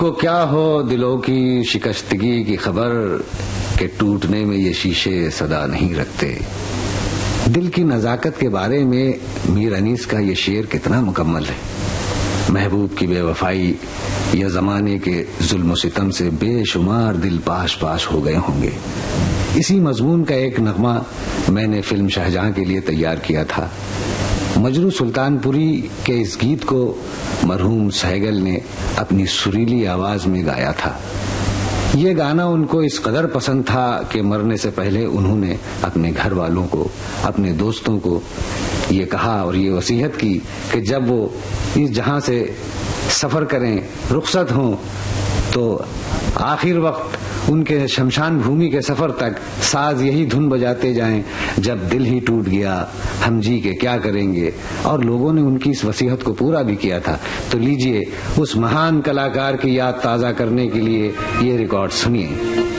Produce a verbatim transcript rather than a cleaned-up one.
को क्या हो दिलों की शिकस्तगी की खबर के टूटने में ये शीशे सदा नहीं रखते। दिल की नजाकत के बारे में मीर अनीस का ये शेर कितना मुकम्मल है। महबूब की बेवफाई या जमाने के जुल्म सितम से बेशुमार दिल पाश पाश हो गए होंगे। इसी मजमून का एक नगमा मैंने फिल्म शाहजहां के लिए तैयार किया था। मजरू सुल्तानपुरी के इस गीत को मरहूम सहगल ने अपनी सुरीली आवाज में गाया था। ये गाना उनको इस कदर पसंद था कि मरने से पहले उन्होंने अपने घर वालों को, अपने दोस्तों को ये कहा और ये वसीयत की कि जब वो इस जहां से सफर करें, रुखसत हों, तो आखिर वक्त उनके शमशान भूमि के सफर तक साज यही धुन बजाते जाएं, जब दिल ही टूट गया हम जी के क्या करेंगे। और लोगों ने उनकी इस वसीयत को पूरा भी किया था। तो लीजिए उस महान कलाकार की याद ताजा करने के लिए ये रिकॉर्ड सुनिए।